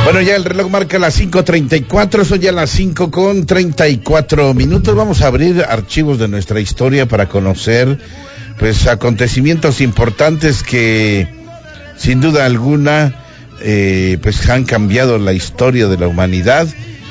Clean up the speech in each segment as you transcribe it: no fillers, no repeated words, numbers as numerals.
Bueno, ya el reloj marca las 5:34, son ya las 5:34. Vamos a abrir archivos de nuestra historia para conocer, pues, acontecimientos importantes que, sin duda alguna, pues, han cambiado la historia de la humanidad.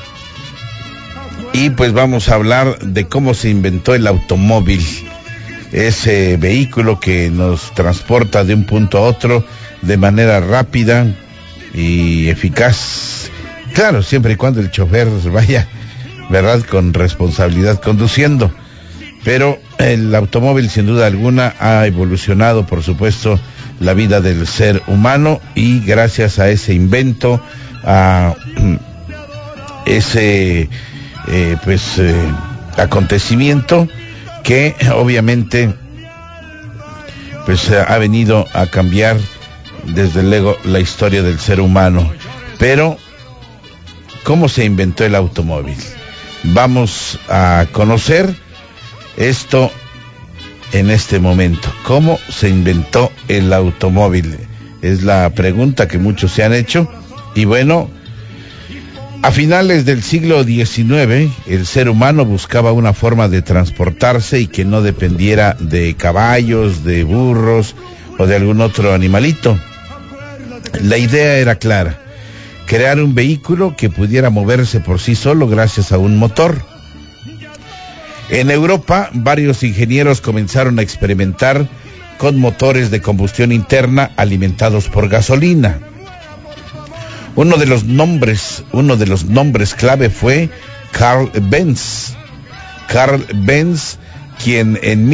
Y pues vamos a hablar de cómo se inventó el automóvil, ese vehículo que nos transporta de un punto a otro de manera rápida y eficaz. Claro, siempre y cuando el chofer vaya, ¿verdad?, con responsabilidad conduciendo. Pero el automóvil, sin duda alguna, ha evolucionado, por supuesto, la vida del ser humano, y gracias a ese invento, a ese acontecimiento que obviamente pues ha venido a cambiar desde luego la historia del ser humano. Pero ¿cómo se inventó el automóvil? Vamos a conocer esto en este momento. ¿Cómo se inventó el automóvil? Es la pregunta que muchos se han hecho. Y bueno, a finales del siglo XIX, el ser humano buscaba una forma de transportarse y que no dependiera de caballos, de burros o de algún otro animalito. La idea era clara: crear un vehículo que pudiera moverse por sí solo gracias a un motor. En Europa, varios ingenieros comenzaron a experimentar con motores de combustión interna alimentados por gasolina. Uno de los nombres clave fue Carl Benz. Carl Benz, quien en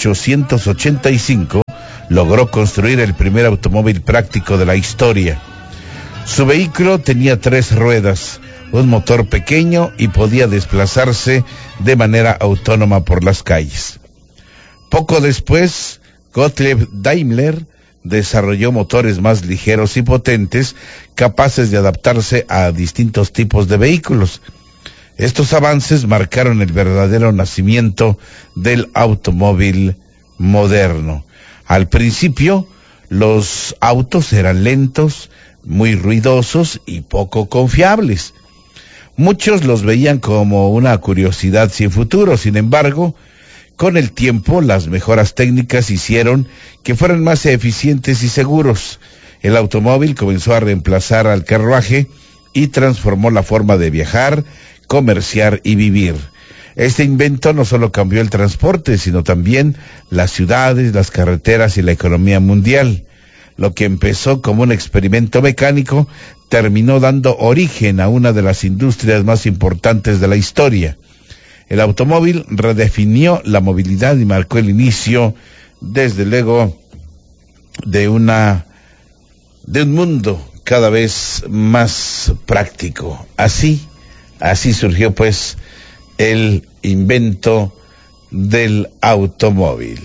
1885 logró construir el primer automóvil práctico de la historia. Su vehículo tenía 3 ruedas, un motor pequeño y podía desplazarse de manera autónoma por las calles. Poco después, Gottlieb Daimler desarrolló motores más ligeros y potentes, capaces de adaptarse a distintos tipos de vehículos. Estos avances marcaron el verdadero nacimiento del automóvil moderno. Al principio, los autos eran lentos, muy ruidosos y poco confiables. Muchos los veían como una curiosidad sin futuro. Sin embargo, con el tiempo, las mejoras técnicas hicieron que fueran más eficientes y seguros. El automóvil comenzó a reemplazar al carruaje y transformó la forma de viajar, comerciar y vivir. Este invento no solo cambió el transporte, sino también las ciudades, las carreteras y la economía mundial. Lo que empezó como un experimento mecánico terminó dando origen a una de las industrias más importantes de la historia. El automóvil redefinió la movilidad y marcó el inicio, desde luego, de un mundo cada vez más práctico. Así surgió, pues, el invento del automóvil.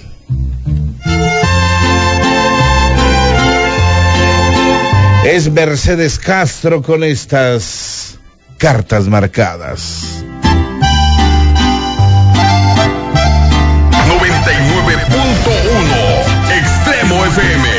Es Mercedes Castro con estas cartas marcadas. 99.1 Extremo FM.